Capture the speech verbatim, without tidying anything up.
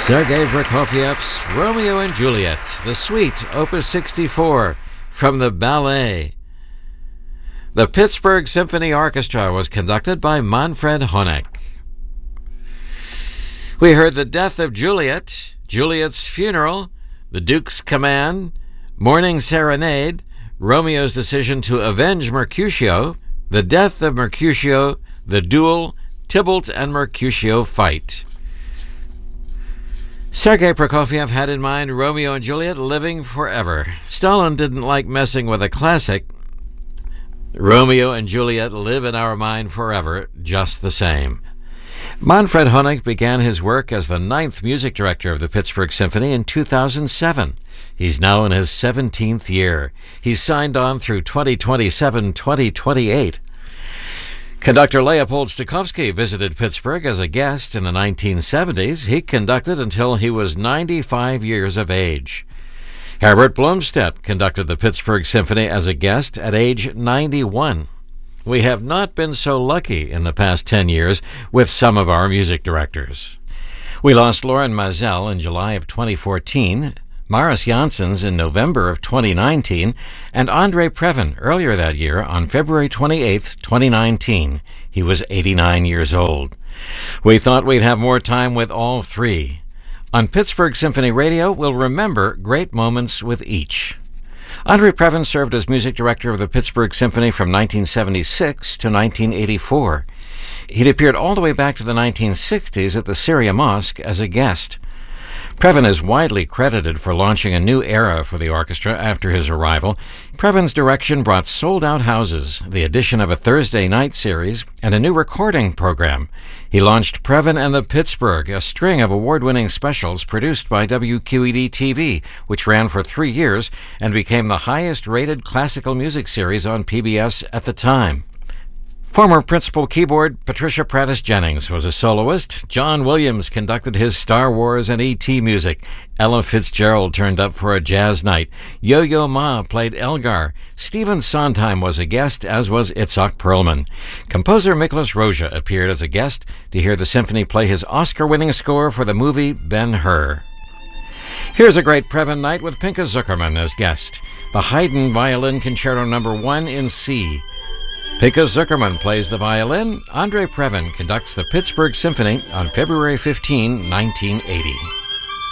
Sergei Prokofiev's Romeo and Juliet, the Suite, Opus sixty-four, from the ballet. The Pittsburgh Symphony Orchestra was conducted by Manfred Honeck. We heard The Death of Juliet, Juliet's Funeral, The Duke's Command, Morning Serenade, Romeo's Decision to Avenge Mercutio, The Death of Mercutio, The Duel, Tybalt and Mercutio Fight. Sergei Prokofiev had in mind Romeo and Juliet living forever. Stalin didn't like messing with a classic. Romeo and Juliet live in our mind forever, just the same. Manfred Honeck began his work as the ninth music director of the Pittsburgh Symphony in two thousand seven. He's now in his seventeenth year. He's signed on through twenty twenty-seven to twenty twenty-eight. Conductor Leopold Stokowski visited Pittsburgh as a guest in the nineteen seventies. He conducted until he was ninety-five years of age. Herbert Blomstedt conducted the Pittsburgh Symphony as a guest at age ninety-one. We have not been so lucky in the past ten years with some of our music directors. We lost Loren Maazel in July of twenty fourteen, Maris Janssens in November of twenty nineteen, and Andre Previn earlier that year on February twenty-eighth, twenty nineteen. He was eighty-nine years old. We thought we'd have more time with all three. On Pittsburgh Symphony Radio, we'll remember great moments with each. Andre Previn served as music director of the Pittsburgh Symphony from nineteen seventy-six to nineteen eighty-four. He'd appeared all the way back to the nineteen sixties at the Syria Mosque as a guest. Previn is widely credited for launching a new era for the orchestra after his arrival. Previn's direction brought sold-out houses, the addition of a Thursday night series, and a new recording program. He launched Previn and the Pittsburgh, a string of award-winning specials produced by W Q E D T V, which ran for three years and became the highest-rated classical music series on P B S at the time. Former principal keyboard Patricia Prattis Jennings was a soloist. John Williams conducted his Star Wars and E T music. Ella Fitzgerald turned up for a jazz night. Yo-Yo Ma played Elgar. Stephen Sondheim was a guest, as was Itzhak Perlman. Composer Miklos Rozsa appeared as a guest to hear the symphony play his Oscar-winning score for the movie Ben-Hur. Here's a great Previn night with Pinka Zuckerman as guest. The Haydn Violin Concerto Number one in C. Pinka Zuckerman plays the violin. Andre Previn conducts the Pittsburgh Symphony on February fifteenth, nineteen eighty.